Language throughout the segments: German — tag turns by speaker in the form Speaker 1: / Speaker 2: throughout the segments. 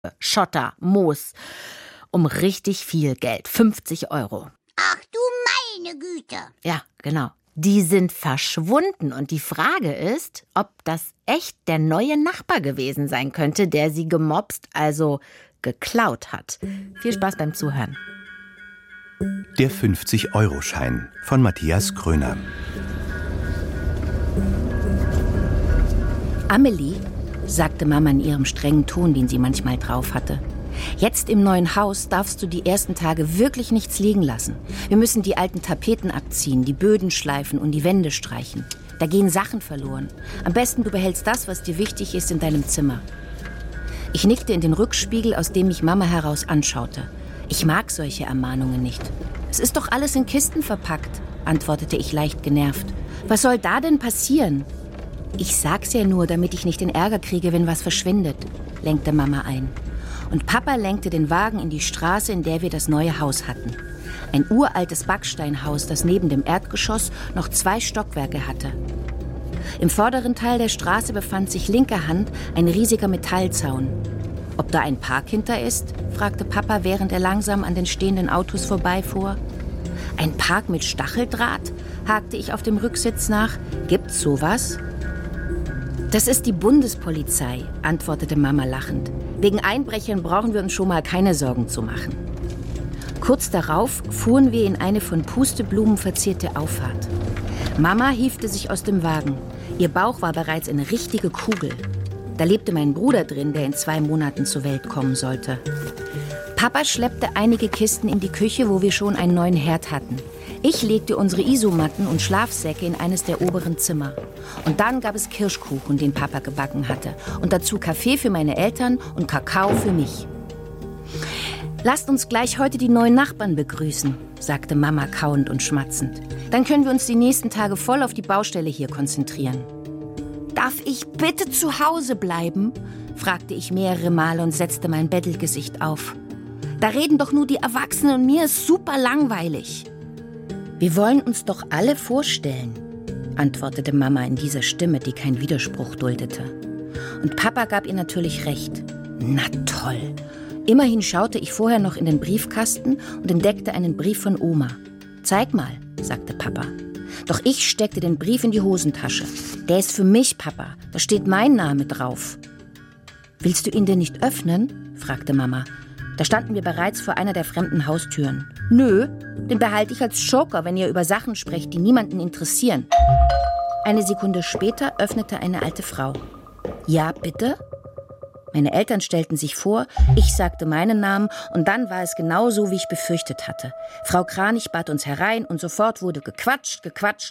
Speaker 1: Schotter, Moos. Um richtig viel Geld. 50 Euro.
Speaker 2: Ach du meine Güte.
Speaker 1: Ja, genau. Die sind verschwunden. Und die Frage ist, ob das echt der neue Nachbar gewesen sein könnte, der sie gemobst, also geklaut hat. Viel Spaß beim Zuhören.
Speaker 3: Der 50-Euro-Schein von Matthias Kröner.
Speaker 4: Amelie, sagte Mama in ihrem strengen Ton, den sie manchmal drauf hatte. Jetzt im neuen Haus darfst du die ersten Tage wirklich nichts liegen lassen. Wir müssen die alten Tapeten abziehen, die Böden schleifen und die Wände streichen. Da gehen Sachen verloren. Am besten du behältst das, was dir wichtig ist, in deinem Zimmer. Ich nickte in den Rückspiegel, aus dem mich Mama heraus anschaute. Ich mag solche Ermahnungen nicht. Es ist doch alles in Kisten verpackt, antwortete ich leicht genervt. Was soll da denn passieren? Ich sag's ja nur, damit ich nicht den Ärger kriege, wenn was verschwindet, lenkte Mama ein. Und Papa lenkte den Wagen in die Straße, in der wir das neue Haus hatten. Ein uraltes Backsteinhaus, das neben dem Erdgeschoss noch 2 Stockwerke hatte. Im vorderen Teil der Straße befand sich linker Hand ein riesiger Metallzaun. Ob da ein Park hinter ist? Fragte Papa, während er langsam an den stehenden Autos vorbeifuhr. Ein Park mit Stacheldraht? Hakte ich auf dem Rücksitz nach. Gibt's sowas? Das ist die Bundespolizei, antwortete Mama lachend. Wegen Einbrechern brauchen wir uns schon mal keine Sorgen zu machen. Kurz darauf fuhren wir in eine von Pusteblumen verzierte Auffahrt. Mama hiefte sich aus dem Wagen. Ihr Bauch war bereits eine richtige Kugel. Da lebte mein Bruder drin, der in 2 Monaten zur Welt kommen sollte. Papa schleppte einige Kisten in die Küche, wo wir schon einen neuen Herd hatten. Ich legte unsere Isomatten und Schlafsäcke in eines der oberen Zimmer. Und dann gab es Kirschkuchen, den Papa gebacken hatte. Und dazu Kaffee für meine Eltern und Kakao für mich. Lasst uns gleich heute die neuen Nachbarn begrüßen, sagte Mama kauend und schmatzend. Dann können wir uns die nächsten Tage voll auf die Baustelle hier konzentrieren. Darf ich bitte zu Hause bleiben? Fragte ich mehrere Male und setzte mein Bettelgesicht auf. Da reden doch nur die Erwachsenen und mir ist super langweilig. Wir wollen uns doch alle vorstellen, antwortete Mama in dieser Stimme, die keinen Widerspruch duldete. Und Papa gab ihr natürlich recht. Na toll. Immerhin schaute ich vorher noch in den Briefkasten und entdeckte einen Brief von Oma. Zeig mal, sagte Papa. Doch ich steckte den Brief in die Hosentasche. Der ist für mich, Papa. Da steht mein Name drauf. Willst du ihn denn nicht öffnen? Fragte Mama. Da standen wir bereits vor einer der fremden Haustüren. Nö, den behalte ich als Joker, wenn ihr über Sachen sprecht, die niemanden interessieren. Eine Sekunde später öffnete eine alte Frau. Ja, bitte? Meine Eltern stellten sich vor, ich sagte meinen Namen und dann war es genau so, wie ich befürchtet hatte. Frau Kranich bat uns herein und sofort wurde gequatscht.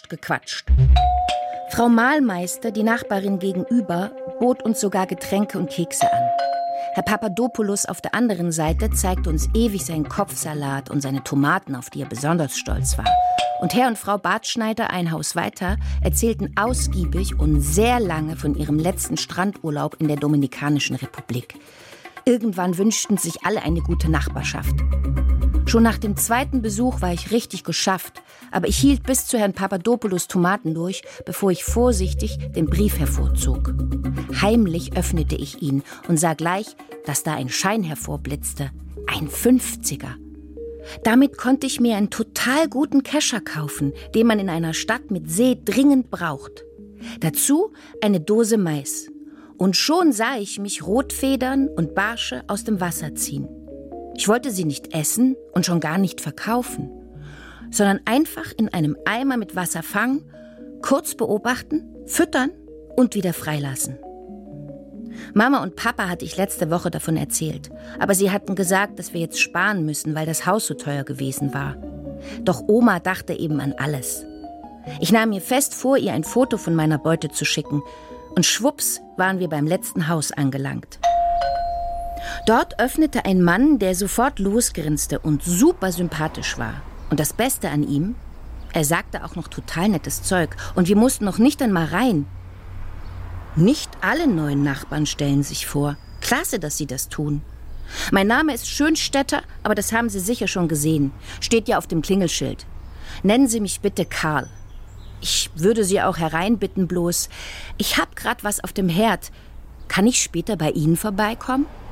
Speaker 4: Frau Mahlmeister, die Nachbarin gegenüber, bot uns sogar Getränke und Kekse an. Herr Papadopoulos auf der anderen Seite zeigte uns ewig seinen Kopfsalat und seine Tomaten, auf die er besonders stolz war. Und Herr und Frau Bartschneider, ein Haus weiter, erzählten ausgiebig und sehr lange von ihrem letzten Strandurlaub in der Dominikanischen Republik. Irgendwann wünschten sich alle eine gute Nachbarschaft. Schon nach dem 2. Besuch war ich richtig geschafft, aber ich hielt bis zu Herrn Papadopoulos Tomaten durch, bevor ich vorsichtig den Brief hervorzog. Heimlich öffnete ich ihn und sah gleich, dass da ein Schein hervorblitzte. Ein 50er. Damit konnte ich mir einen total guten Kescher kaufen, den man in einer Stadt mit See dringend braucht. Dazu eine Dose Mais. Und schon sah ich mich Rotfedern und Barsche aus dem Wasser ziehen. Ich wollte sie nicht essen und schon gar nicht verkaufen, sondern einfach in einem Eimer mit Wasser fangen, kurz beobachten, füttern und wieder freilassen. Mama und Papa hatte ich letzte Woche davon erzählt, aber sie hatten gesagt, dass wir jetzt sparen müssen, weil das Haus so teuer gewesen war. Doch Oma dachte eben an alles. Ich nahm mir fest vor, ihr ein Foto von meiner Beute zu schicken, und schwupps waren wir beim letzten Haus angelangt. Dort öffnete ein Mann, der sofort losgrinste und super sympathisch war. Und das Beste an ihm, er sagte auch noch total nettes Zeug und wir mussten noch nicht einmal rein. Nicht alle neuen Nachbarn stellen sich vor. Klasse, dass sie das tun. Mein Name ist Schönstetter, aber das haben Sie sicher schon gesehen. Steht ja auf dem Klingelschild. Nennen Sie mich bitte Karl. Ich würde Sie auch hereinbitten, bloß ich habe gerade was auf dem Herd. Kann ich später bei Ihnen vorbeikommen?